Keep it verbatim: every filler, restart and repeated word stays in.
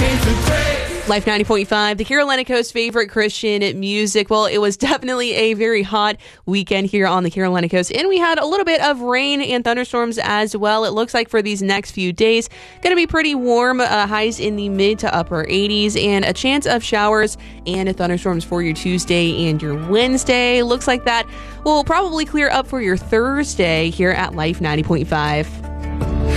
Life ninety point five, the Carolina Coast favorite Christian music. Well, it was definitely a very hot weekend here on the Carolina Coast, and we had a little bit of rain and thunderstorms as well. It looks like for these next few days, going to be pretty warm, uh, highs in the mid to upper eighties, and a chance of showers and thunderstorms for your Tuesday and your Wednesday. Looks like that will probably clear up for your Thursday here at Life ninety point five.